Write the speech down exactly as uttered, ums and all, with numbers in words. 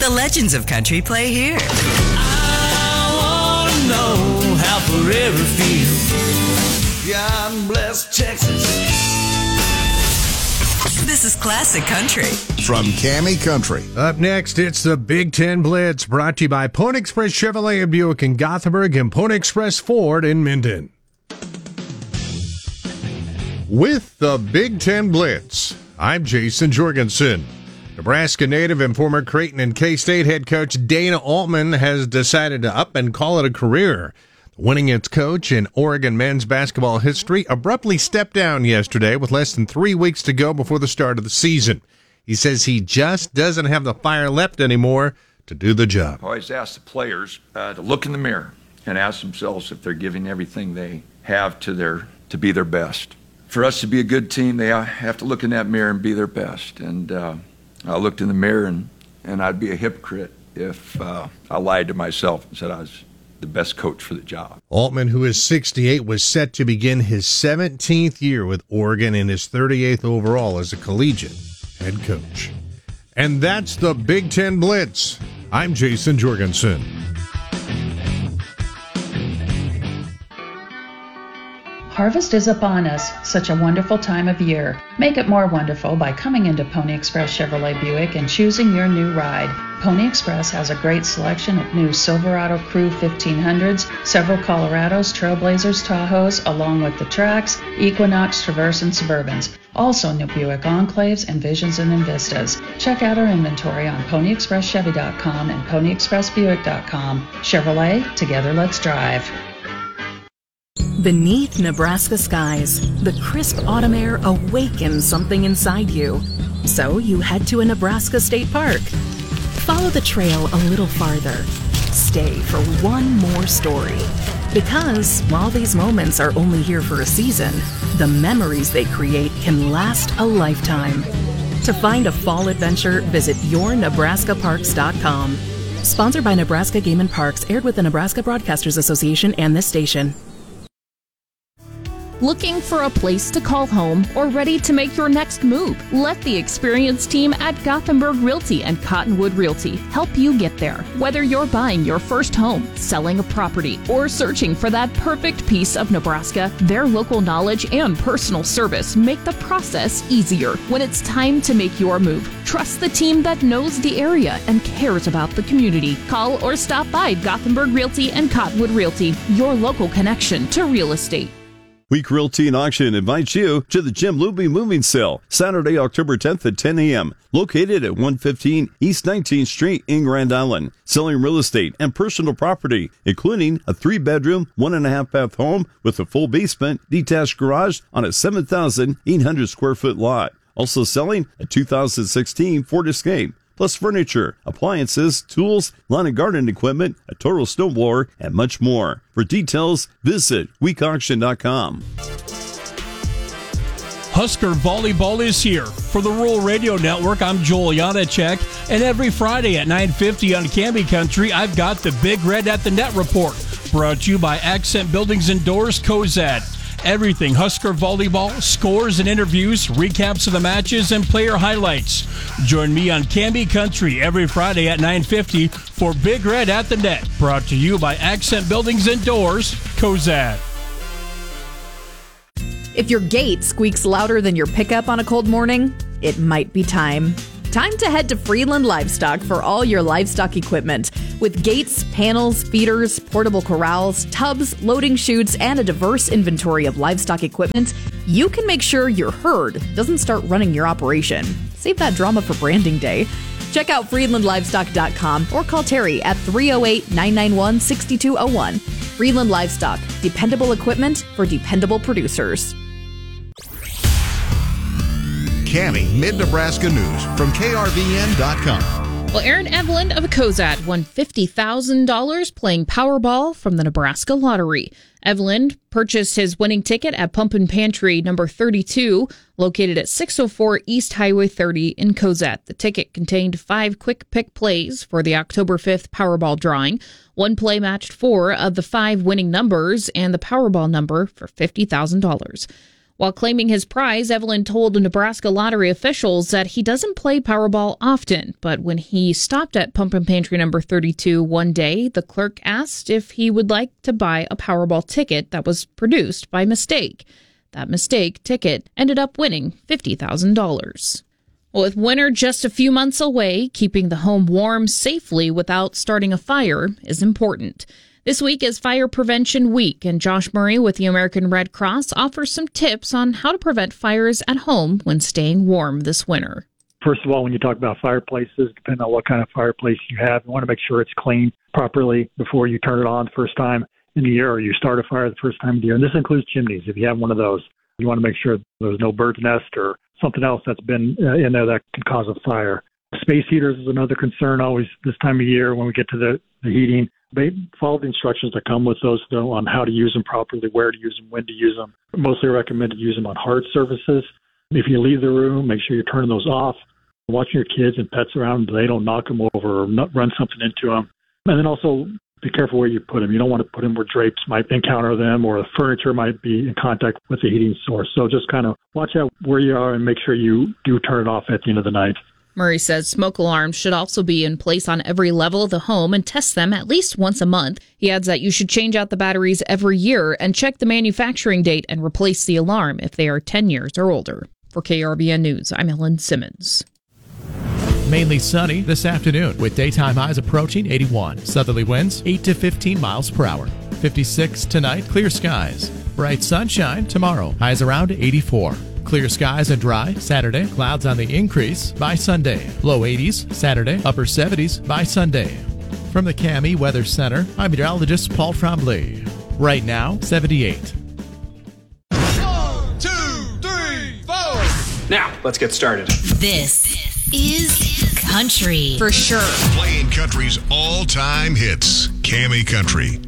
The legends of country play here. I want to know how forever feels. God bless Texas. This is Classic Country. From Cammy Country. Up next, it's the Big Ten Blitz, brought to you by Pony Express Chevrolet of Buick in Gothenburg and Pony Express Ford in Minden. With the Big Ten Blitz, I'm Jason Jorgensen. Nebraska native and former Creighton and K-State head coach Dana Altman has decided to up and call it a career. Winningest coach in Oregon men's basketball history abruptly stepped down yesterday with less than three weeks to go before the start of the season. He says he just doesn't have the fire left anymore to do the job. I always ask the players uh, to look in the mirror and ask themselves if they're giving everything they have to their to be their best. For us to be a good team, they have to look in that mirror and be their best. And uh, I looked in the mirror, and, and I'd be a hypocrite if uh, I lied to myself and said I was the best coach for the job. Altman, who is sixty-eight, was set to begin his seventeenth year with Oregon and his thirty-eighth overall as a collegiate head coach. And that's the Big Ten Blitz. I'm Jason Jorgensen. Harvest is upon us, such a wonderful time of year. Make it more wonderful by coming into Pony Express Chevrolet Buick and choosing your new ride. Pony Express has a great selection of new Silverado Crew fifteen hundreds, several Colorados, Trailblazers, Tahoes, along with the Trax, Equinox, Traverse, and Suburbans. Also new Buick Enclaves, Envisions, and Envistas. Check out our inventory on pony express chevy dot com and pony express buick dot com. Chevrolet, together let's drive. Beneath Nebraska skies, the crisp autumn air awakens something inside you. So you head to a Nebraska state park. Follow the trail a little farther. Stay for one more story. Because while these moments are only here for a season, the memories they create can last a lifetime. To find a fall adventure, visit your nebraska parks dot com. Sponsored by Nebraska Game and Parks, aired with the Nebraska Broadcasters Association and this station. Looking for a place to call home or ready to make your next move? Let the experienced team at Gothenburg Realty and Cottonwood Realty help you get there. Whether you're buying your first home, selling a property, or searching for that perfect piece of Nebraska, their local knowledge and personal service make the process easier. When it's time to make your move, trust the team that knows the area and cares about the community. Call or stop by Gothenburg Realty and Cottonwood Realty, your local connection to real estate. Week Realty and Auction invites you to the Jim Luby Moving Sale, Saturday, October tenth at ten a.m., located at one fifteen East nineteenth Street in Grand Island. Selling real estate and personal property, including a three-bedroom, one-and-a-half-bath home with a full basement, detached garage on a seven thousand eight hundred square foot lot. Also selling a two thousand sixteen Ford Escape, plus furniture, appliances, tools, lawn and garden equipment, a total snowblower, and much more. For details, visit week auction dot com. Husker Volleyball is here. For the Rural Radio Network, I'm Joel Janacek, and every Friday at nine fifty on Camby Country, I've got the Big Red at the Net Report, brought to you by Accent Buildings and Doors, Cozad. Everything Husker Volleyball, scores and interviews, recaps of the matches, and player highlights. Join me on Camby Country every Friday at nine fifty for Big Red at the Net, brought to you by Accent Buildings and Doors, Cozad. If your gate squeaks louder than your pickup on a cold morning, it might be time. Time to head to Friedland Livestock for all your livestock equipment. With gates, panels, feeders, portable corrals, tubs, loading chutes, and a diverse inventory of livestock equipment, you can make sure your herd doesn't start running your operation. Save that drama for branding day. Check out friedland livestock dot com or call Terry at three oh eight, nine nine one, six two oh one. Friedland Livestock, dependable equipment for dependable producers. Cammy Mid-Nebraska News from K R V N dot com. Well, Aaron Evelyn of Cozad won fifty thousand dollars playing Powerball from the Nebraska Lottery. Evelyn purchased his winning ticket at Pumpkin Pantry number thirty-two, located at six oh four East Highway thirty in Cozad. The ticket contained five quick pick plays for the October fifth Powerball drawing. One play matched four of the five winning numbers and the Powerball number for fifty thousand dollars. While claiming his prize, Evelyn told Nebraska lottery officials that he doesn't play Powerball often, but when he stopped at Pumpkin Pantry number thirty-two one day, the clerk asked if he would like to buy a Powerball ticket that was produced by mistake. That mistake ticket ended up winning fifty thousand dollars. With winter just a few months away, keeping the home warm safely without starting a fire is important. This week is Fire Prevention Week, and Josh Murray with the American Red Cross offers some tips on how to prevent fires at home when staying warm this winter. First of all, when you talk about fireplaces, depending on what kind of fireplace you have, you want to make sure it's cleaned properly before you turn it on the first time in the year or you start a fire the first time of the year. And this includes chimneys. If you have one of those, you want to make sure there's no bird's nest or something else that's been uh, in there that can cause a fire. Space heaters is another concern always this time of year when we get to the, the heating. They follow the instructions that come with those though, on how to use them properly, where to use them, when to use them. Mostly recommend to use them on hard surfaces. If you leave the room, make sure you're turning those off. Watching your kids and pets around, they don't knock them over or not run something into them. And then also be careful where you put them. You don't want to put them where drapes might encounter them or the furniture might be in contact with the heating source. So just kind of watch out where you are and make sure you do turn it off at the end of the night. Murray says smoke alarms should also be in place on every level of the home and test them at least once a month. He adds that you should change out the batteries every year and check the manufacturing date and replace the alarm if they are ten years or older. For K R B N News, I'm Ellen Simmons. Mainly sunny this afternoon with daytime highs approaching eighty-one. Southerly winds eight to fifteen miles per hour. fifty-six tonight, clear skies. Bright sunshine tomorrow, highs around eighty-four. Clear skies and dry Saturday, clouds on the increase by Sunday. Low eighties Saturday, upper seventies by Sunday. From the Cami Weather Center, I'm meteorologist Paul Tremblay. Right now, seventy-eight. One, two, three, four. Now, let's get started. This is country. For sure. Playing country's all-time hits. Cami Country.